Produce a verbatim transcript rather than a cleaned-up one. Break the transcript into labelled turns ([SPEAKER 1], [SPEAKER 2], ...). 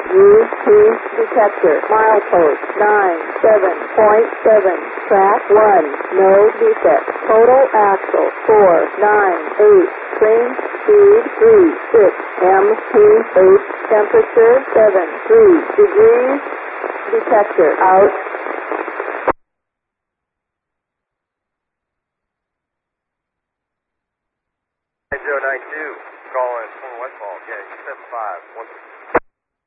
[SPEAKER 1] U P detector. Milepost nine seven point seven. Track one. No defect. Total axle four nine eight. Train speed three six. M P H temperature seven three degrees. Detector out.
[SPEAKER 2] zero nine two, calling from Westfall, yeah, seven five one.